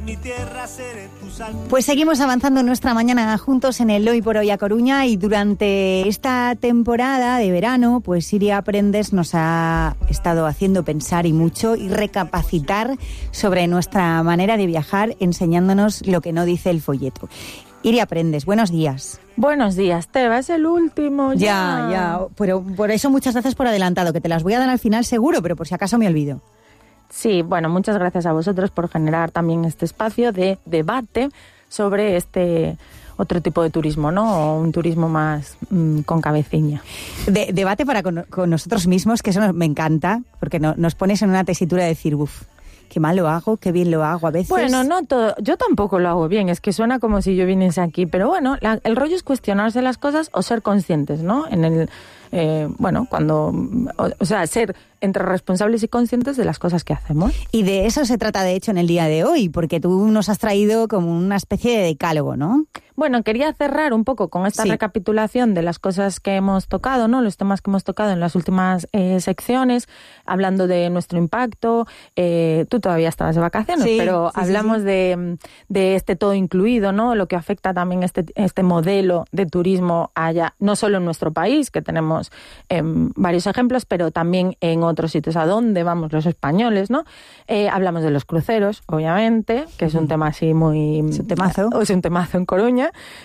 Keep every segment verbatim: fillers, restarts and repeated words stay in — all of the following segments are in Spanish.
Pues seguimos avanzando nuestra mañana juntos en el Hoy por Hoy a Coruña, y durante esta temporada de verano, pues Iria Aprendes nos ha estado haciendo pensar y mucho y recapacitar sobre nuestra manera de viajar, enseñándonos lo que no dice el folleto. Iria Aprendes, buenos días. Buenos días, Teba, es el último ya. Ya, ya, pero por eso muchas gracias por adelantado, que te las voy a dar al final seguro, pero por si acaso me olvido. Sí, bueno, muchas gracias a vosotros por generar también este espacio de debate sobre este otro tipo de turismo, ¿no? O un turismo más mmm, con cabeciña. De, debate para con, con nosotros mismos, que eso nos, me encanta, porque no, nos pones en una tesitura de decir, uff, qué mal lo hago, qué bien lo hago a veces. Bueno, no todo, yo tampoco lo hago bien, es que suena como si yo viniese aquí, pero bueno, la, el rollo es cuestionarse las cosas o ser conscientes, ¿no? En el, eh, bueno, cuando, o, o sea, ser entre responsables y conscientes de las cosas que hacemos. Y de eso se trata, de hecho, en el día de hoy, porque tú nos has traído como una especie de decálogo, ¿no? Bueno, quería cerrar un poco con esta sí. recapitulación de las cosas que hemos tocado, ¿no? Los temas que hemos tocado en las últimas eh, secciones, hablando de nuestro impacto. Eh, tú todavía estabas de vacaciones, sí, pero sí, hablamos sí, sí. De, de este todo incluido, ¿no? Lo que afecta también este, este modelo de turismo allá, no solo en nuestro país, que tenemos eh, varios ejemplos, pero también en otros sitios a donde vamos los españoles, ¿no? Eh, hablamos de los cruceros, obviamente, que es un tema así muy... Es un temazo. Es un temazo en Coruña.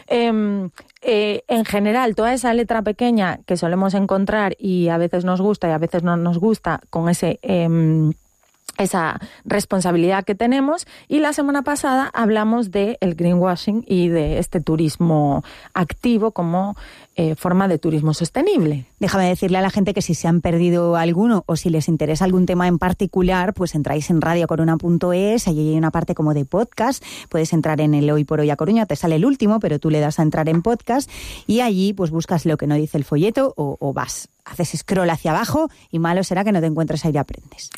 Eh, eh, en general, toda esa letra pequeña que solemos encontrar y a veces nos gusta y a veces no nos gusta, con ese... Eh, esa responsabilidad que tenemos. Y la semana pasada hablamos de el greenwashing y de este turismo activo como eh, forma de turismo sostenible. Déjame decirle a la gente que si se han perdido alguno o si les interesa algún tema en particular, pues entráis en radio coruna punto es, allí hay una parte como de podcast, puedes entrar en el Hoy por Hoy a Coruña, te sale el último, pero tú le das a entrar en podcast y allí pues buscas lo que no dice el folleto o, o vas. Haces scroll hacia abajo y malo será que no te encuentres ahí y aprendes.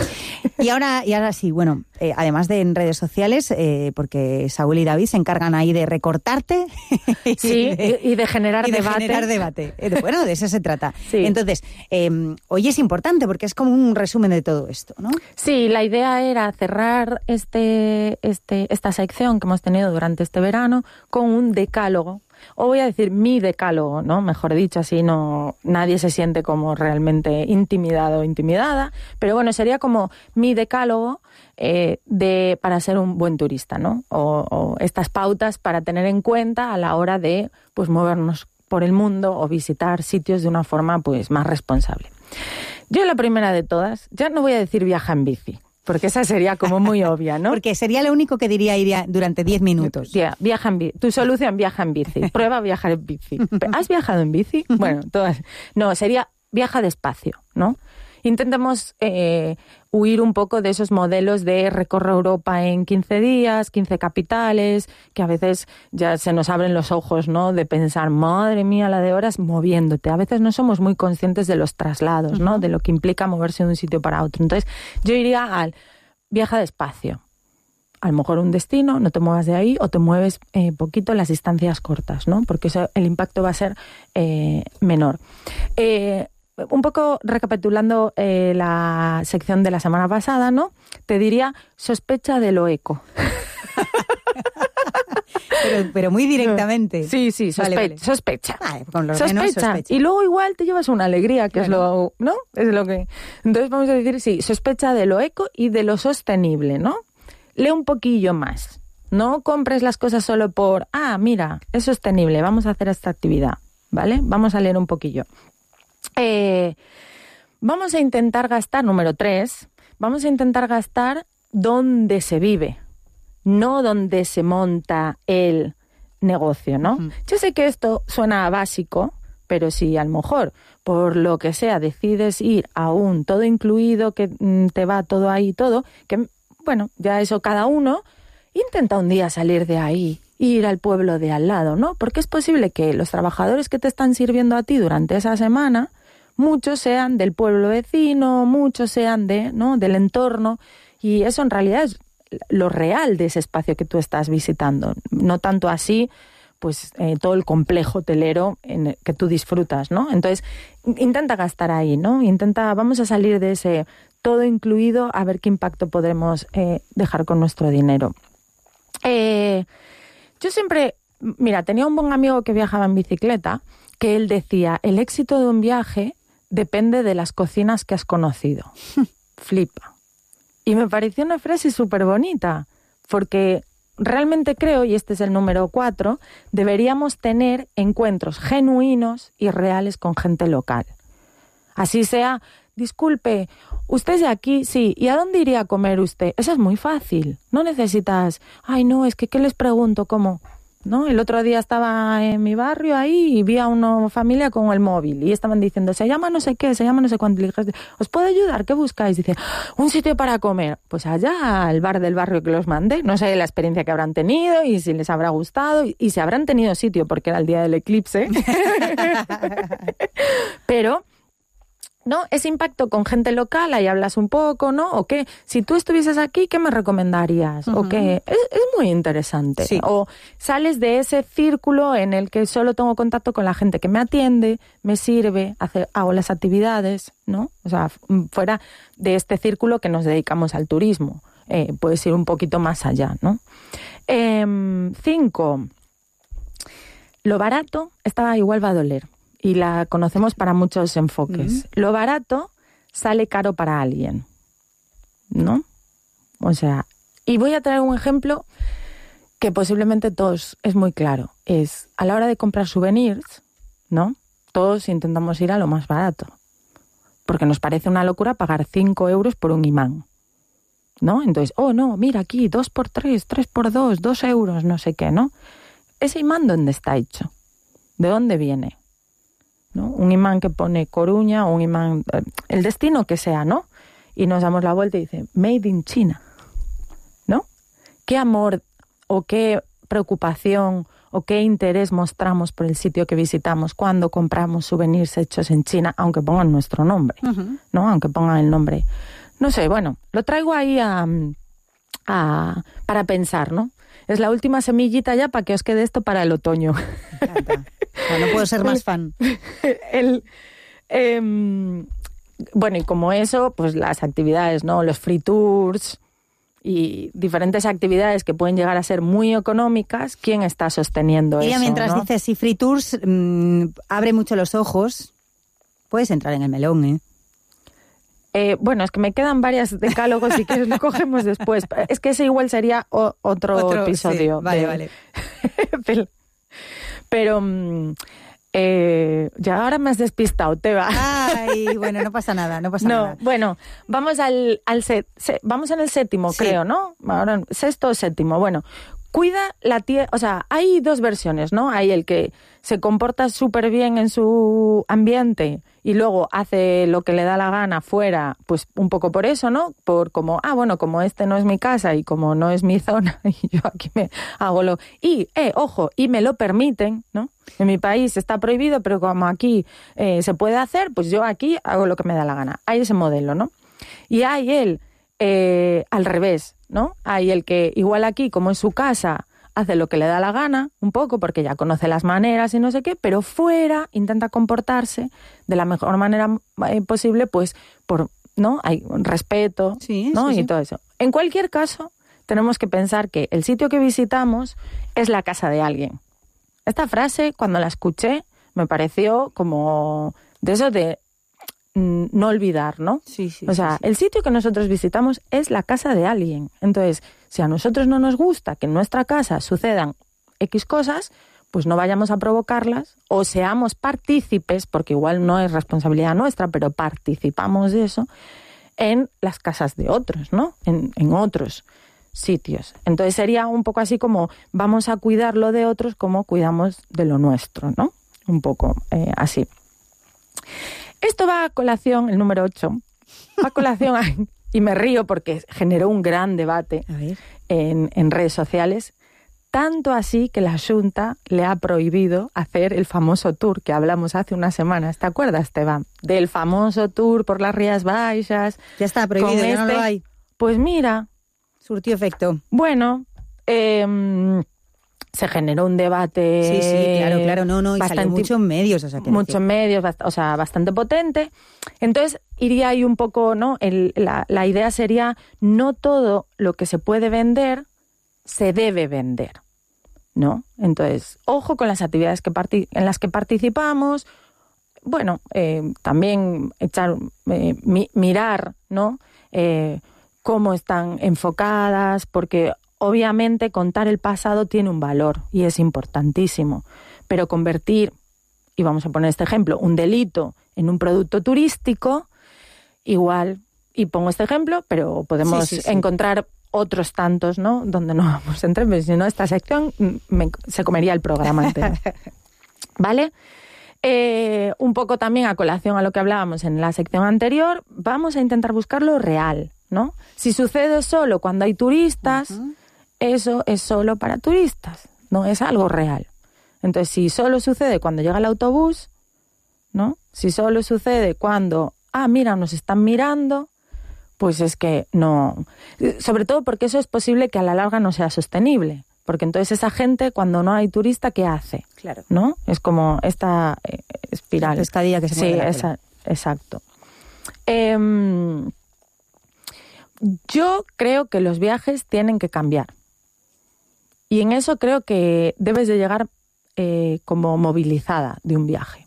Y ahora, y ahora sí, bueno, eh, además de en redes sociales, eh, porque Saúl y David se encargan ahí de recortarte. Sí, y de, y de generar y de debate. generar debate. Eh, bueno, de eso se trata. Sí. Entonces, eh, hoy es importante porque es como un resumen de todo esto, ¿no? Sí, la idea era cerrar este, este, esta sección que hemos tenido durante este verano con un decálogo. O voy a decir mi decálogo, ¿no? Mejor dicho, así no nadie se siente como realmente intimidado o intimidada. Pero bueno, sería como mi decálogo eh, de para ser un buen turista, ¿no? O, o estas pautas para tener en cuenta a la hora de pues movernos por el mundo o visitar sitios de una forma pues más responsable. Yo la primera de todas, ya no voy a decir viaja en bici. Porque esa sería como muy obvia, ¿no? Porque sería lo único que diría Iria durante diez minutos. Tía, viaja en bici. Tu solución, viaja en bici. Prueba a viajar en bici. ¿Has viajado en bici? Bueno, todas. No, sería viaja despacio, ¿no? Intentemos eh, huir un poco de esos modelos de recorre Europa en quince días, quince capitales, que a veces ya se nos abren los ojos, ¿no? De pensar, madre mía, la de horas moviéndote. A veces no somos muy conscientes de los traslados, ¿no? De lo que implica moverse de un sitio para otro. Entonces, yo iría al viaja despacio. A lo mejor un destino, no te muevas de ahí o te mueves eh, poquito en las distancias cortas, ¿no? Porque eso, el impacto va a ser eh, menor. Eh, Un poco recapitulando eh, la sección de la semana pasada, ¿no? Te diría, sospecha de lo eco. pero, pero muy directamente. Sí, sí, sospe- vale, vale. sospecha. Vale, con lo sospecha. menos sospecha. Y luego igual te llevas una alegría, que claro. es lo, ¿no? Es lo que... Entonces vamos a decir, sí, sospecha de lo eco y de lo sostenible, ¿no? Lee un poquillo más. No compres las cosas solo por, ah, mira, es sostenible, vamos a hacer esta actividad, ¿vale? Vamos a leer un poquillo. Eh, vamos a intentar gastar, número tres, vamos a intentar gastar donde se vive, no donde se monta el negocio, ¿no? Uh-huh. Yo sé que esto suena básico, pero si a lo mejor, por lo que sea, decides ir a un todo incluido, que mm, te va todo ahí y todo, que, bueno, ya eso cada uno, intenta un día salir de ahí, ir al pueblo de al lado, ¿no? Porque es posible que los trabajadores que te están sirviendo a ti durante esa semana, muchos sean del pueblo vecino, muchos sean de, ¿no? del entorno, y eso en realidad es lo real de ese espacio que tú estás visitando, no tanto así pues eh, todo el complejo hotelero en el que tú disfrutas, ¿no? Entonces, intenta gastar ahí, ¿no? Intenta, vamos a salir de ese todo incluido a ver qué impacto podremos eh, dejar con nuestro dinero. Eh, yo siempre, mira, tenía un buen amigo que viajaba en bicicleta, que él decía, el éxito de un viaje depende de las cocinas que has conocido. Flipa. Y me pareció una frase súper bonita, porque realmente creo, y este es el número cuatro, deberíamos tener encuentros genuinos y reales con gente local. Así sea, disculpe, ¿usted es de aquí? Sí. ¿Y a dónde iría a comer usted? Eso es muy fácil. No necesitas, ay no, es que ¿qué les pregunto? ¿Cómo? ¿No? El otro día estaba en mi barrio ahí y vi a una familia con el móvil y estaban diciendo, se llama no sé qué, se llama no sé cuánto. Le dije, ¿os puedo ayudar? ¿Qué buscáis? Dice, un sitio para comer. Pues allá, al bar del barrio que los mandé. No sé la experiencia que habrán tenido y si les habrá gustado y, y si habrán tenido sitio porque era el día del eclipse. Pero... ¿no? Ese impacto con gente local, ahí hablas un poco, ¿no? O qué, si tú estuvieses aquí, ¿qué me recomendarías? Uh-huh. O qué, es, es muy interesante. Sí. O sales de ese círculo en el que solo tengo contacto con la gente que me atiende, me sirve, hace, hago las actividades, ¿no? O sea, fuera de este círculo que nos dedicamos al turismo. Eh, puedes ir un poquito más allá, ¿no? Eh, cinco. Lo barato, esta igual va a doler. Y la conocemos para muchos enfoques. Mm. Lo barato sale caro para alguien, ¿no? O sea, y voy a traer un ejemplo que posiblemente todos es muy claro. Es a la hora de comprar souvenirs, ¿no? Todos intentamos ir a lo más barato. Porque nos parece una locura pagar cinco euros por un imán, ¿no? Entonces, oh, no, mira aquí, dos por tres, tres por dos, dos euros, no sé qué, ¿no? ¿Ese imán dónde está hecho? ¿De dónde viene? ¿No? Un imán que pone Coruña o un imán, el destino que sea, ¿no? Y nos damos la vuelta y dice, made in China, ¿no? ¿Qué amor o qué preocupación o qué interés mostramos por el sitio que visitamos cuando compramos souvenirs hechos en China, aunque pongan nuestro nombre, uh-huh. ¿no? Aunque pongan el nombre. No sé, bueno, lo traigo ahí a, a, para pensar, ¿no? Es la última semillita ya para que os quede esto para el otoño. Me encanta. O sea, no puedo ser más fan. El, eh, bueno, y como eso, pues las actividades, ¿no? Los free tours y diferentes actividades que pueden llegar a ser muy económicas. ¿Quién está sosteniendo y eso? Y mientras ¿no? dices, si free tours, mmm, abre mucho los ojos, puedes entrar en el melón, ¿eh? Eh, bueno, es que me quedan varias decálogos, si quieres lo cogemos después. Es que ese igual sería o, otro, otro episodio. Sí, vale, de... vale. pero, pero eh, ya ahora me has despistado, te va. Ay, bueno, no pasa nada, no pasa no, nada. Bueno, vamos al, al set, se, vamos en el séptimo, sí. creo, ¿no? Ahora, sexto o séptimo, bueno. Cuida la tierra, o sea, hay dos versiones, ¿no? Hay el que se comporta súper bien en su ambiente y luego hace lo que le da la gana fuera, pues un poco por eso, ¿no? Por como, ah, bueno, como este no es mi casa y como no es mi zona y yo aquí me hago lo... Y, eh, ojo, y me lo permiten, ¿no? En mi país está prohibido, pero como aquí eh, se puede hacer, pues yo aquí hago lo que me da la gana. Hay ese modelo, ¿no? Y hay el eh, al revés, ¿no? Hay el que igual aquí, como en su casa, hace lo que le da la gana, un poco, porque ya conoce las maneras y no sé qué, pero fuera intenta comportarse de la mejor manera eh, posible, pues, por, ¿no? Hay respeto, sí, ¿no? Sí, y sí. todo eso. En cualquier caso, tenemos que pensar que el sitio que visitamos es la casa de alguien. Esta frase, cuando la escuché, me pareció como de eso de no olvidar, ¿no? Sí, sí. O sea, sí, sí. el sitio que nosotros visitamos es la casa de alguien. Entonces, si a nosotros no nos gusta que en nuestra casa sucedan X cosas, pues no vayamos a provocarlas o seamos partícipes, porque igual no es responsabilidad nuestra, pero participamos de eso en las casas de otros, ¿no? En, en otros sitios. Entonces sería un poco así como vamos a cuidar lo de otros como cuidamos de lo nuestro, ¿no? Un poco eh, así. Esto va a colación, el número ocho, va a colación, a, y me río porque generó un gran debate en, en redes sociales, tanto así que la Xunta le ha prohibido hacer el famoso tour que hablamos hace unas semanas. ¿Te acuerdas, Esteban? Del famoso tour por las Rías Baixas. Ya está prohibido, ya este, no lo hay. Pues mira. Surtió efecto. Bueno, eh, se generó un debate. Sí, sí, claro, claro, no, no, y bastante, salió mucho en medios, o sea, que muchos medios, bast- o sea, bastante potente. Entonces, iría ahí un poco, ¿no? El, la, la idea sería, no todo lo que se puede vender se debe vender, ¿no? Entonces, ojo con las actividades que parti- en las que participamos. Bueno, eh, también echar, eh, mi- mirar, ¿no? Eh, cómo están enfocadas, porque obviamente contar el pasado tiene un valor y es importantísimo, pero convertir, y vamos a poner este ejemplo, un delito en un producto turístico, igual, y pongo este ejemplo, pero podemos sí, sí, sí. encontrar otros tantos, ¿no? Donde no vamos a entrar, pero si no, esta sección me, se comería el programa entero. ¿Vale? Eh, un poco también a colación a lo que hablábamos en la sección anterior, vamos a intentar buscar lo real, ¿no? Si sucede solo cuando hay turistas, uh-huh. eso es solo para turistas, no es algo real. Entonces, si solo sucede cuando llega el autobús, ¿no? Si solo sucede cuando, ah, mira, nos están mirando, pues es que no. Sobre todo porque eso es posible que a la larga no sea sostenible. Porque entonces esa gente, cuando no hay turista, ¿qué hace? Claro. ¿No? Es como esta espiral. Esta día que se mueve. Sí, la esa, exacto. Eh, yo creo que los viajes tienen que cambiar. Y en eso creo que debes de llegar eh, como movilizada de un viaje.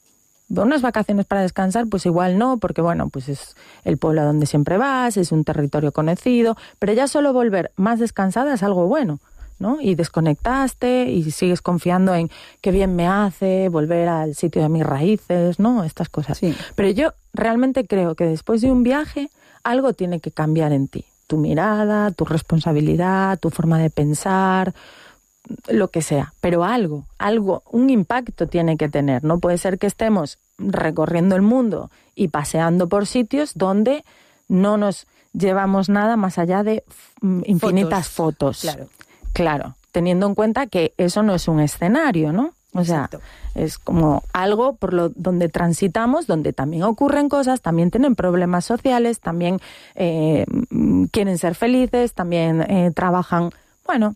Unas vacaciones para descansar, pues igual no, porque bueno, pues es el pueblo a donde siempre vas, es un territorio conocido, pero ya solo volver más descansada es algo bueno, ¿no? Y desconectaste y sigues confiando en qué bien me hace volver al sitio de mis raíces, ¿no? Estas cosas. Sí. Pero yo realmente creo que después de un viaje algo tiene que cambiar en ti. Tu mirada, tu responsabilidad, tu forma de pensar, lo que sea, pero algo, algo, un impacto tiene que tener. No puede ser que estemos recorriendo el mundo y paseando por sitios donde no nos llevamos nada más allá de infinitas fotos. fotos. Claro. Claro, teniendo en cuenta que eso no es un escenario, ¿no? O sea, Exacto. es como algo por lo donde transitamos, donde también ocurren cosas, también tienen problemas sociales, también eh, quieren ser felices, también eh, trabajan, bueno,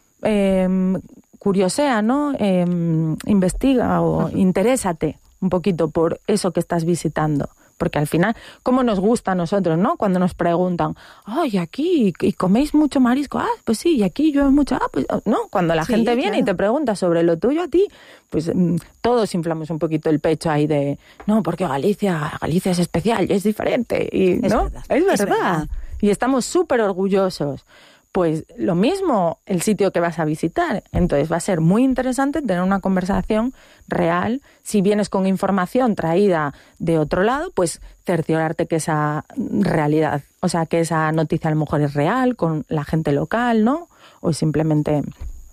eh, curiosea, ¿no? Eh, investiga o uh-huh. interésate un poquito por eso que estás visitando. Porque al final, ¿cómo nos gusta a nosotros, no? Cuando nos preguntan, ay, aquí, ¿y coméis mucho marisco? Ah, pues sí, y aquí llueve mucho. Ah, pues no. Cuando la sí, gente viene claro. y te pregunta sobre lo tuyo a ti, pues mmm, todos inflamos un poquito el pecho ahí de, no, porque Galicia, Galicia es especial y es diferente. Y, es ¿no? verdad. Es verdad. Es verdad. Y estamos súper orgullosos. Pues lo mismo el sitio que vas a visitar. Entonces va a ser muy interesante tener una conversación real. Si vienes con información traída de otro lado, pues cerciorarte que esa realidad, o sea, que esa noticia a lo mejor es real con la gente local, ¿no? O simplemente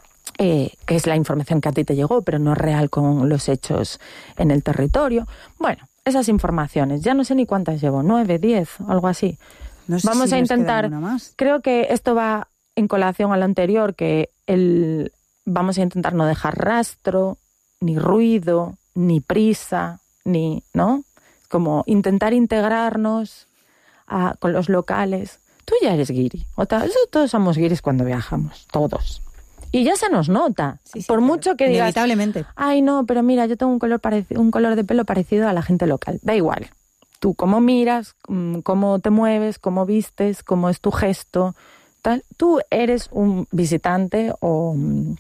eh, que es la información que a ti te llegó, pero no es real con los hechos en el territorio. Bueno, esas informaciones, ya no sé ni cuántas llevo, nueve, diez, algo así. No sé Vamos si a intentar, más. Creo que esto va en colación a lo anterior, que el, vamos a intentar no dejar rastro, ni ruido, ni prisa, ni, ¿no? Como intentar integrarnos a, con los locales. Tú ya eres guiri, o ta, eso, todos somos guiris cuando viajamos, todos. Y ya se nos nota, sí, sí, por claro. mucho que digas, inevitablemente. Ay, no, pero mira, yo tengo un color, pareci- un color de pelo parecido a la gente local. Da igual. Tú cómo miras, cómo te mueves, cómo vistes, cómo es tu gesto, tal. Tú eres un visitante o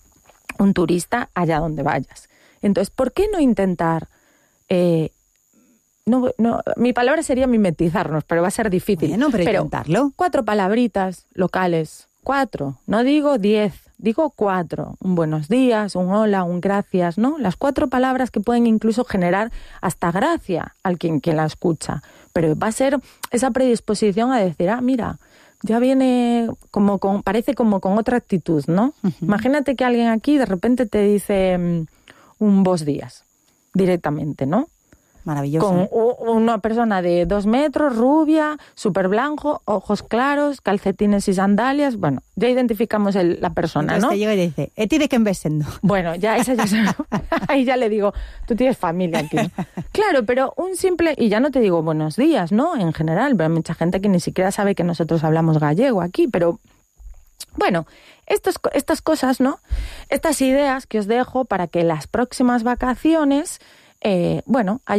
un turista allá donde vayas. Entonces, ¿por qué no intentar? Eh, no, no, mi palabra sería mimetizarnos, pero va a ser difícil. Bueno, pero, pero intentarlo. Cuatro palabritas locales, cuatro. No digo diez, digo cuatro. Un buenos días, un hola, un gracias, ¿no? Las cuatro palabras que pueden incluso generar hasta gracia al quien, quien la escucha. Pero va a ser esa predisposición a decir, ah, mira, ya viene como con, parece como con otra actitud, ¿no? Uh-huh. Imagínate que alguien aquí de repente te dice um, un buenos días, directamente, ¿no? Maravilloso. Con una persona de dos metros, rubia, súper blanco, ojos claros, calcetines y sandalias. Bueno, ya identificamos el, la persona, Entonces ¿no? te llega y dice, ¿e ti de qué ves sendo? Bueno, ya esa ya se... Ahí ya le digo, tú tienes familia aquí. Claro, pero un simple... Y ya no te digo buenos días, ¿no? En general, pero hay mucha gente que ni siquiera sabe que nosotros hablamos gallego aquí, pero... Bueno, estos, estas cosas, ¿no? Estas ideas que os dejo para que las próximas vacaciones... Eh, bueno, haya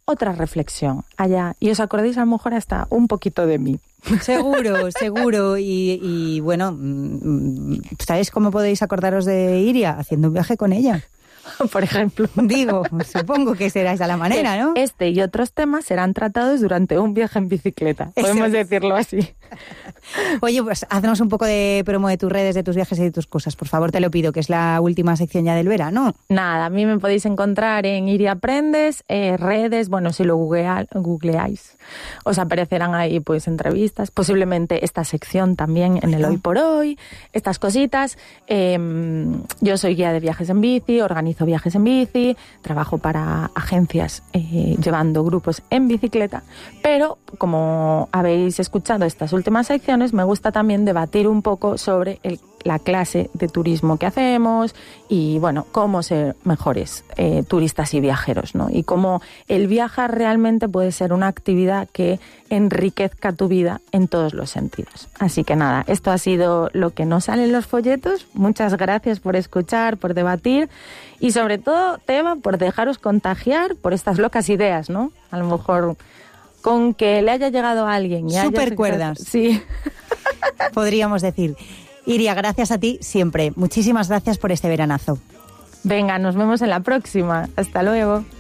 otra reflexión allá y os acordéis a lo mejor hasta un poquito de mí. Seguro, seguro. Y, y bueno, ¿sabéis cómo podéis acordaros de Iria? Haciendo un viaje con ella. Por ejemplo. Digo, supongo que será esa la manera, ¿no? Este y otros temas serán tratados durante un viaje en bicicleta. Eso. Podemos decirlo así. Oye, pues haznos un poco de promo de tus redes, de tus viajes y de tus cosas. Por favor, te lo pido, que es la última sección ya del verano. Nada, a mí me podéis encontrar en Iria Aprendes, eh, redes, bueno, si lo googlea, googleáis, os aparecerán ahí pues entrevistas, posiblemente esta sección también en el Hoy por Hoy, estas cositas. Eh, yo soy guía de viajes en bici, organizo viajes en bici, trabajo para agencias eh, llevando grupos en bicicleta, pero como habéis escuchado estas últimas secciones, me gusta también debatir un poco sobre el, la clase de turismo que hacemos y, bueno, cómo ser mejores eh, turistas y viajeros, ¿no? Y cómo el viajar realmente puede ser una actividad que enriquezca tu vida en todos los sentidos. Así que nada, esto ha sido lo que nos sale en los folletos. Muchas gracias por escuchar, por debatir y sobre todo, Teba, por dejaros contagiar por estas locas ideas, ¿no? A lo mejor con que le haya llegado a alguien. Súper cuerdas. Sí. Podríamos decir. Iria, gracias a ti siempre. Muchísimas gracias por este veranazo. Venga, nos vemos en la próxima. Hasta luego.